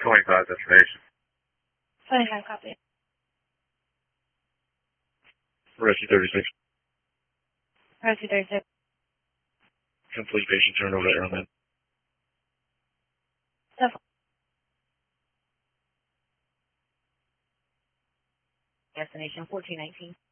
25 destination. 25, copy. Rescue 36. Rescue 36. Complete patient turnover to airman. Destination 1419.